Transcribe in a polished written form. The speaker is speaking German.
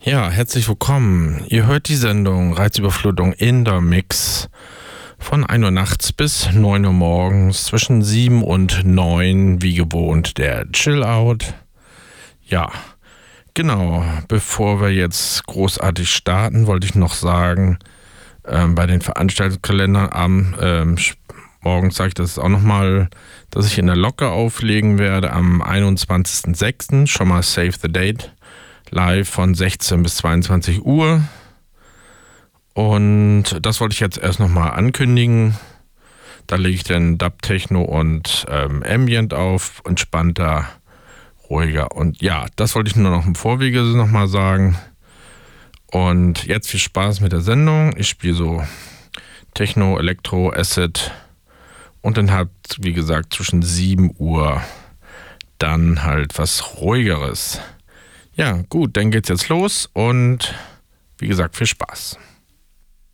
Ja, herzlich willkommen. Ihr hört die Sendung Reizüberflutung in der Mix von 1 Uhr nachts bis 9 Uhr morgens, zwischen 7 und 9, wie gewohnt, der Chill-Out. Ja, genau. Bevor wir jetzt großartig starten, wollte ich noch sagen, bei den Veranstaltungskalendern morgen sage ich das auch nochmal, dass ich in der Locke auflegen werde am 21.06. Schon mal save the date. Live von 16 bis 22 Uhr. Und das wollte ich jetzt erst nochmal ankündigen. Da lege ich dann Dub, Techno und Ambient auf. Entspannter, ruhiger. Und ja, das wollte ich nur noch im Vorwege nochmal sagen. Und jetzt viel Spaß mit der Sendung. Ich spiele so Techno, Elektro, Acid. Und dann halt, wie gesagt, zwischen 7 Uhr dann halt was Ruhigeres. Ja, gut, dann geht's jetzt los und wie gesagt, viel Spaß.